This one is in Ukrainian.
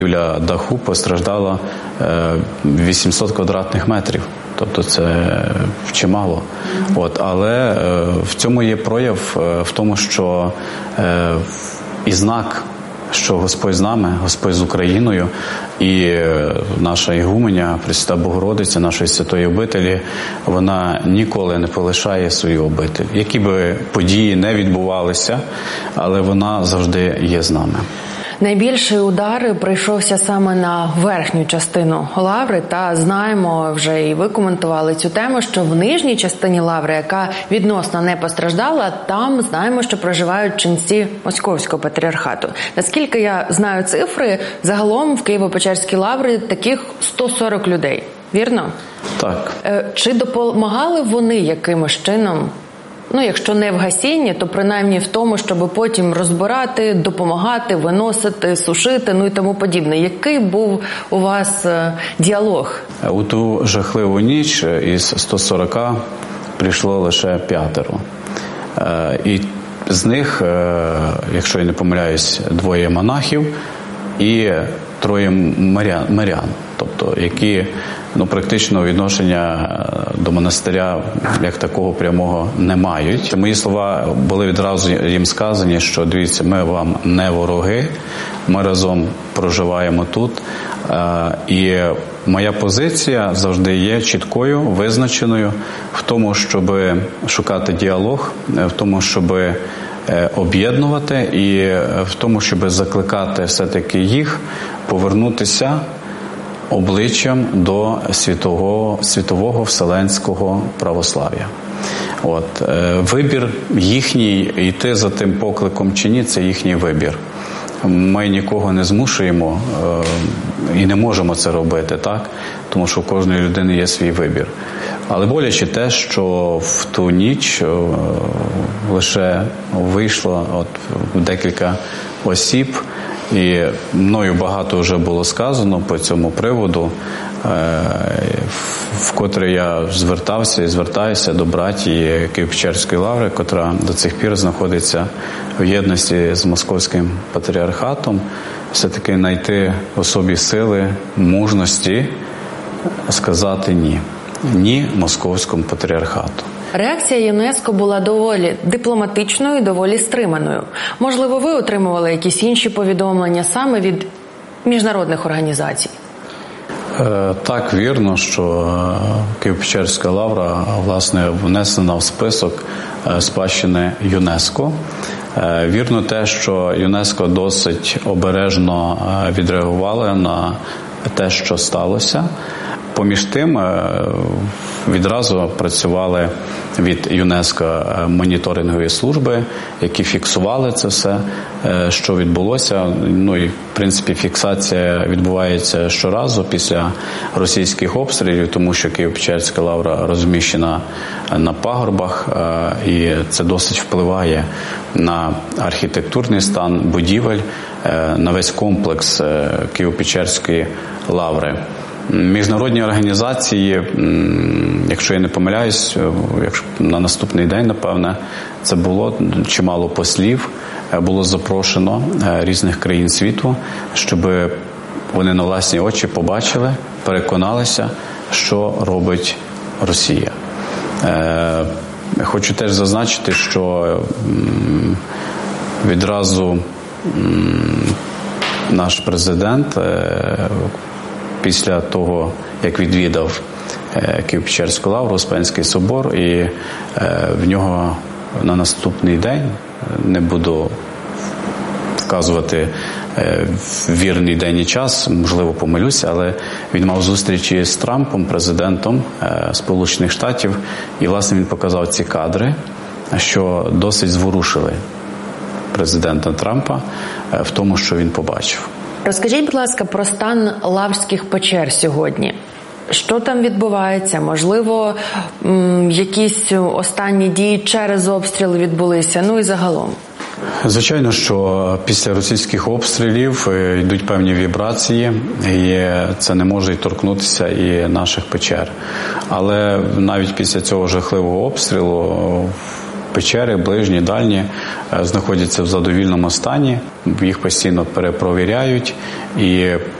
Біля даху постраждало 800 квадратних метрів. Тобто це чимало. Але в цьому є прояв в тому, що і знак, що Господь з нами, Господь з Україною, і наша ігуменя, Пресвята Богородиця, нашої святої обителі, вона ніколи не полишає свою обитель. Які би події не відбувалися, але вона завжди є з нами. Найбільший удар прийшовся саме на верхню частину лаври, та знаємо, вже і ви коментували цю тему, що в нижній частині лаври, яка відносно не постраждала, там знаємо, що проживають ченці Московського патріархату. Наскільки я знаю цифри, загалом в Києво-Печерській лаврі таких 140 людей. Вірно? Так. Чи допомагали вони якимось чином? Якщо не в гасінні, то принаймні в тому, щоб потім розбирати, допомагати, виносити, сушити, і тому подібне. Який був у вас діалог? У ту жахливу ніч із 140 прийшло лише 5. І з них, якщо я не помиляюсь, 2 монахів і 3 мирян, тобто які практично відношення до монастиря як такого прямого не мають. Мої слова були відразу їм сказані, що дивіться, ми вам не вороги, ми разом проживаємо тут. І моя позиція завжди є чіткою, визначеною в тому, щоб шукати діалог, в тому, щоб об'єднувати і в тому, щоб закликати все-таки їх повернутися обличчям до світового вселенського православ'я. Вибір їхній, йти за тим покликом чи ні, це їхній вибір. Ми нікого не змушуємо і не можемо це робити, так? Тому що у кожної людини є свій вибір. Але боляче те, що в ту ніч лише вийшло декілька осіб, і мною багато вже було сказано по цьому приводу, вкотре я звертався і звертаюся до братії Києво-Печерської лаври, котра до цих пір знаходиться в єдності з Московським патріархатом, все-таки знайти в собі сили, мужності сказати «ні». Ні Московському патріархату. Реакція ЮНЕСКО була доволі дипломатичною і доволі стриманою. Можливо, ви отримували якісь інші повідомлення саме від міжнародних організацій? Так, вірно, що Києво-Печерська лавра, власне, внесена в список спадщини ЮНЕСКО. Вірно те, що ЮНЕСКО досить обережно відреагувало на те, що сталося. Поміж тим, відразу працювали від ЮНЕСКО моніторингові служби, які фіксували це все, що відбулося. І, в принципі, фіксація відбувається щоразу після російських обстрілів, тому що Києво-Печерська лавра розміщена на пагорбах, і це досить впливає на архітектурний стан будівель, на весь комплекс Києво-Печерської лаври. Міжнародні організації, якщо я не помиляюсь, на наступний день, напевне, це було чимало послів, було запрошено різних країн світу, щоб вони на власні очі побачили, переконалися, що робить Росія. Хочу теж зазначити, що відразу наш президент після того, як відвідав Києво-Печерську лавру, Успенський собор, і в нього на наступний день, не буду вказувати вірний день і час, можливо, помилюся, але він мав зустрічі з Трампом, президентом Сполучених Штатів, і, власне, він показав ці кадри, що досить зворушили президента Трампа в тому, що він побачив. Розкажіть, будь ласка, про стан лаврських печер сьогодні. Що там відбувається? Можливо, якісь останні дії через обстріл відбулися? І загалом? Звичайно, що після російських обстрілів йдуть певні вібрації, і це не може торкнутися і наших печер. Але навіть після цього жахливого обстрілу печери, ближні, дальні, знаходяться в задовільному стані, їх постійно перепровіряють, і